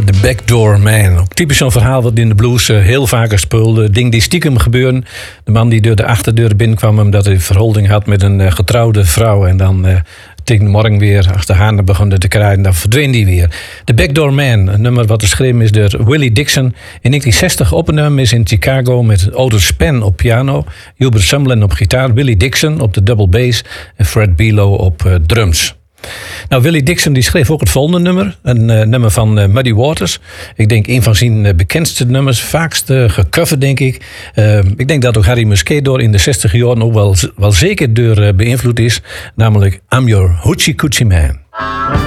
The Backdoor Man. Ook typisch zo'n verhaal wat in de blues heel vaak speelde. Ding die stiekem gebeuren. De man die door de achterdeur binnenkwam omdat hij verhouding had met een getrouwde vrouw. En dan tegen de morgen weer, als de hanen begonnen te kraaien, dan verdween die weer. The Backdoor Man, een nummer wat geschreven is door Willie Dixon. In 1960 opgenomen is in Chicago met Otis Spann op piano, Hubert Sumlin op gitaar, Willie Dixon op de double bass en Fred Below op drums. Nou, Willie Dixon die schreef ook het volgende nummer. Een nummer van Muddy Waters. Ik denk een van zijn bekendste nummers. Vaakst gecoverd, denk ik. Ik denk dat ook Harry Musquet door in de 60 jaren ook wel zeker door beïnvloed is. Namelijk I'm Your Hoochie Coochie Man.